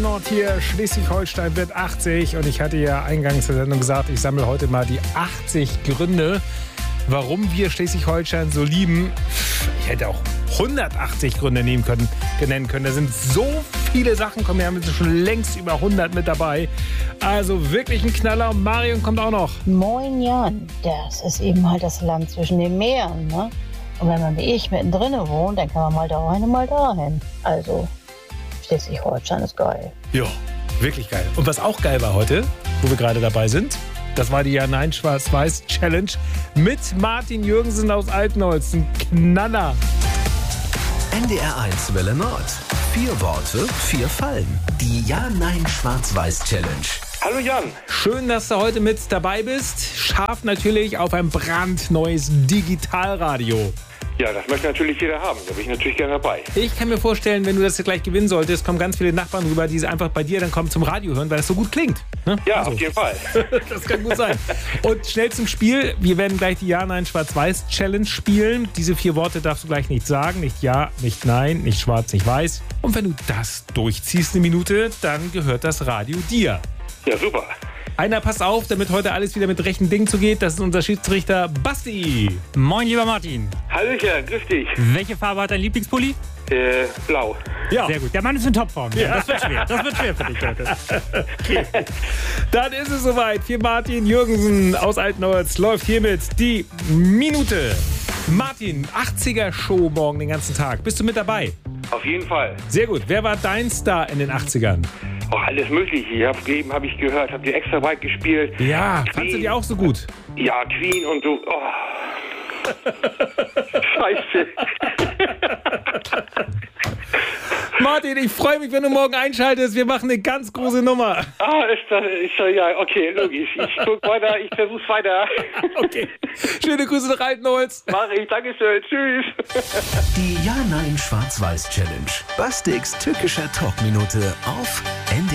Nord hier. Schleswig-Holstein wird 80 und ich hatte ja eingangs der Sendung gesagt, ich sammle heute mal die 80 Gründe, warum wir Schleswig-Holstein so lieben. Ich hätte auch 180 Gründe nennen können. Da sind so viele Sachen, wir haben jetzt schon längst über 100 mit dabei. Also wirklich ein Knaller. Und Marion kommt auch noch. Moin Jan, das ist eben halt das Land zwischen den Meeren, ne? Und wenn man wie ich mittendrin wohnt, dann kann man mal dahin und mal dahin. Also Schleswig-Holstein ist geil. Ja, wirklich geil. Und was auch geil war heute, wo wir gerade dabei sind, das war die Ja-Nein-Schwarz-Weiß-Challenge mit Martin Jürgensen aus Altenholz. Ein Knaller. NDR1 Welle Nord. 4 Worte, 4 Fallen. Die Ja-Nein-Schwarz-Weiß-Challenge. Hallo Jan. Schön, dass du heute mit dabei bist. Scharf natürlich auf ein brandneues Digitalradio. Ja, das möchte natürlich jeder haben. Da bin ich natürlich gerne dabei. Ich kann mir vorstellen, wenn du das gleich gewinnen solltest, kommen ganz viele Nachbarn rüber, die einfach bei dir dann kommen zum Radio hören, weil es so gut klingt. Ne? Ja, also. Auf jeden Fall. Das kann gut sein. Und schnell zum Spiel. Wir werden gleich die Ja-Nein-Schwarz-Weiß-Challenge spielen. Diese 4 Worte darfst du gleich nicht sagen. Nicht Ja, nicht Nein, nicht Schwarz, nicht Weiß. Und wenn du das durchziehst, eine Minute, dann gehört das Radio dir. Ja, super. Einer, pass auf, damit heute alles wieder mit rechten Dingen zugeht. Das ist unser Schiedsrichter Basti. Moin, lieber Martin. Hallöchen, grüß dich. Welche Farbe hat dein Lieblingspulli? Blau. Ja. Sehr gut. Der Mann ist in Topform. Ja. Das wird schwer. Das wird schwer für dich heute. Dann ist es soweit. Für Martin Jürgensen aus Altenholz läuft hiermit die Minute. Martin, 80er-Show morgen den ganzen Tag. Bist du mit dabei? Auf jeden Fall. Sehr gut. Wer war dein Star in den 80ern? Oh, alles mögliche. Eben habe ich gehört, habt ihr extra weit gespielt. Ja, Queen. fandst du die auch so gut? Ja, Queen und du. Oh. Scheiße. Martin, ich freue mich, wenn du morgen einschaltest. Wir machen eine ganz große Nummer. Ja, okay, logisch. Ich guck weiter, ich versuch's weiter. Okay. Schöne Grüße nach Altenholz. Mach ich, Dankeschön, tschüss. Die Ja-Nein-Schwarz-Weiß-Challenge. Bastiks tückischer Talkminute auf NDR.